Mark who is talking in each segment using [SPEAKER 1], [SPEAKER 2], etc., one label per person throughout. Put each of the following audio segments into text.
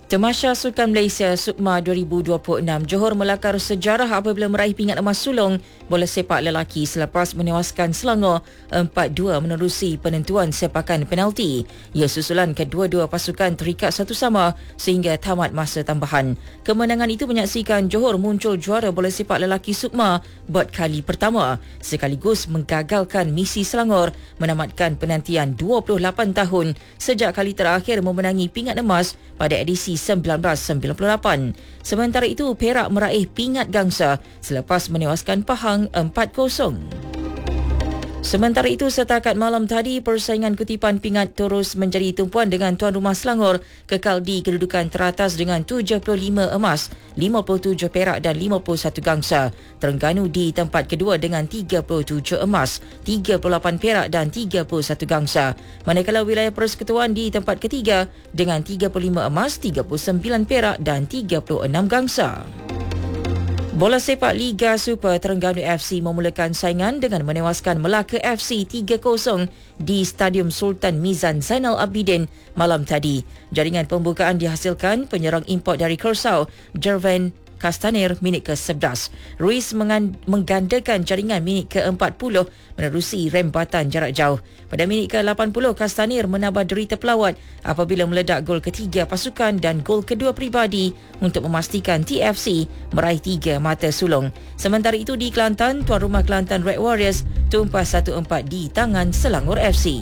[SPEAKER 1] Tamasya Sukan Malaysia Sukma 2026 Johor melakar sejarah apabila meraih pingat emas sulung bola sepak lelaki selepas menewaskan Selangor 4-2 menerusi penentuan sepakan penalti. Ia susulan kedua-dua pasukan terikat satu sama sehingga tamat masa tambahan. Kemenangan itu menyaksikan Johor muncul juara bola sepak lelaki Sukma buat kali pertama, sekaligus menggagalkan misi Selangor menamatkan penantian 28 tahun sejak kali terakhir memenangi pingat emas pada edisi 1998. Sementara itu, Perak meraih pingat gangsa selepas menewaskan Pahang 4-0. Sementara itu, setakat malam tadi, persaingan kutipan pingat terus menjadi tumpuan dengan tuan rumah Selangor kekal di kedudukan teratas dengan 75 emas, 57 perak dan 51 gangsa. Terengganu di tempat kedua dengan 37 emas, 38 perak dan 31 gangsa. Manakala wilayah persekutuan di tempat ketiga dengan 35 emas, 39 perak dan 36 gangsa. Bola sepak Liga Super, Terengganu FC memulakan saingan dengan menewaskan Melaka FC 3-0 di Stadium Sultan Mizan Zainal Abidin malam tadi. Jaringan pembukaan dihasilkan penyerang import dari Kersau, Jervan Castaner minit ke-11. Ruiz menggandakan jaringan minit ke-40 menerusi rembatan jarak jauh. Pada minit ke-80, Castaner menambah derita pelawat apabila meledak gol ketiga pasukan dan gol kedua peribadi untuk memastikan TFC meraih 3 mata sulung. Sementara itu di Kelantan, tuan rumah Kelantan Red Warriors tumpas 1-4 di tangan Selangor FC.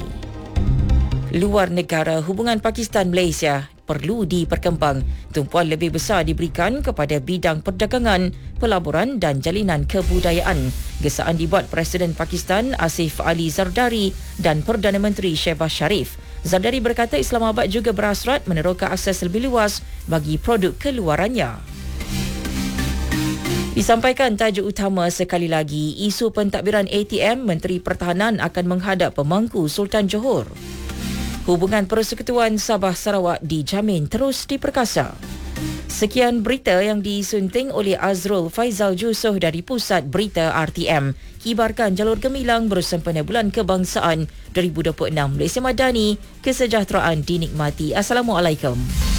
[SPEAKER 1] Luar negara, hubungan Pakistan-Malaysia perlu diperkembang. Tumpuan lebih besar diberikan kepada bidang perdagangan, pelaburan dan jalinan kebudayaan. Gesaan dibuat Presiden Pakistan Asif Ali Zardari dan Perdana Menteri Shehbaz Sharif. Zardari berkata Islamabad juga berhasrat meneroka akses lebih luas bagi produk keluarannya. Disampaikan tajuk utama sekali lagi, isu pentadbiran ATM, Menteri Pertahanan akan menghadap pemangku Sultan Johor. Hubungan Persekutuan Sabah Sarawak dijamin terus diperkasa. Sekian berita yang disunting oleh Azrul Faizal Jusoh dari Pusat Berita RTM. Kibarkan jalur gemilang bersempena Bulan Kebangsaan 2026. Malaysia Madani, kesejahteraan dinikmati. Assalamualaikum.